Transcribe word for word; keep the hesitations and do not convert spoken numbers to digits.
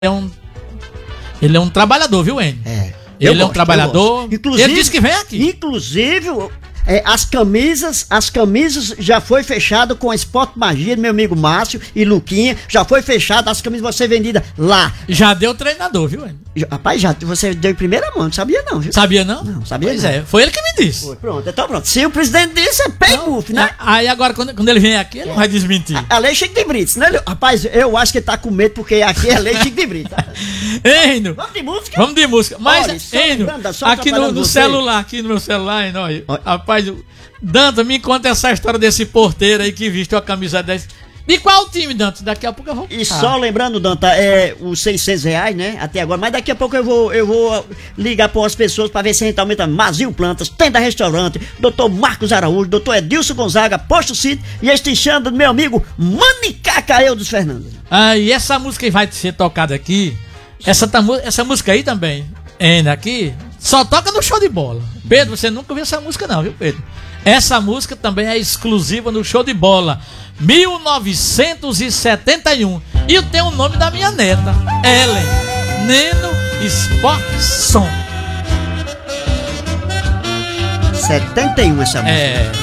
é um, ele é um trabalhador, viu, Enio? É. Ele gosto, é um trabalhador. Inclusive, ele disse que vem aqui. Inclusive, é, as camisas, as camisas já foi fechado com a Sport Magia do meu amigo Márcio e Luquinha. Já foi fechado, as camisas vão ser vendidas lá. Já deu treinador, viu, Enio? Rapaz, já você deu em primeira mão, não sabia não, viu? Sabia não? Não, sabia pois não. é, foi ele que me disse. Foi, pronto, então pronto. Se o presidente disse, é pego, né? Aí agora, quando, quando ele vem aqui, ele não vai desmentir. A, a lei Chico de Brito, né? Rapaz, eu acho que ele tá com medo porque aqui é lei Chico de Brito. Enio, Vamos de música? vamos de música. Mas, Olha, só Enio, lembrando, só aqui no, atrapalhando no você. celular, aqui no meu celular, Enio, olha, Olha. rapaz, Dantas, me conta essa história desse porteiro aí que vestiu a camisa dez. De qual time, Dantas? Daqui a pouco eu vou. E só lembrando, Danta, é os seiscentos reais, né? Até agora, mas daqui a pouco eu vou, eu vou ligar para as pessoas para ver se a gente aumenta. Mazil Plantas, Tenda Restaurante, doutor Marcos Araújo, doutor Edilson Gonzaga, Posto City e este Xanda do meu amigo Manicaca Eudes Fernandes. Ah, e essa música que vai ser tocada aqui, essa, tamu- essa música aí também, Enio, aqui, só toca no show de bola. Pedro, você nunca ouviu essa música não, viu, Pedro? Essa música também é exclusiva no show de bola mil novecentos e setenta e um. E tem o nome da minha neta, Ellen Neno Sport Som. setenta e um essa música. É.